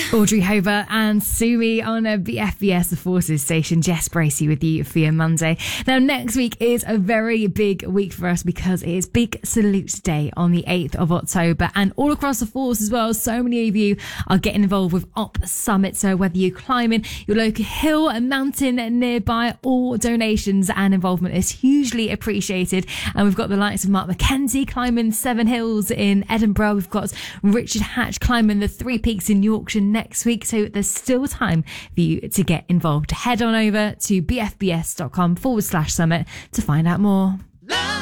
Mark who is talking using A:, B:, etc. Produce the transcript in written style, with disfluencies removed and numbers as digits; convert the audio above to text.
A: Audrey Hobart and Sumi on a BFBS The Forces station. Jess Bracey with you for your Monday. Now, next week is a very big week for us because it is Big Salute Day on the 8th of October, and all across the force as well. So many of you are getting involved with Op Summit. So whether you're climbing your local hill, a mountain nearby, all donations and involvement is hugely appreciated. And we've got the likes of Mark McKenzie climbing Seven Hills in Edinburgh. We've got Richard Hatch climbing the Three Peaks in Yorkshire next week, so there's still time for you to get involved. Head on over to bfbs.com/summit to find out more.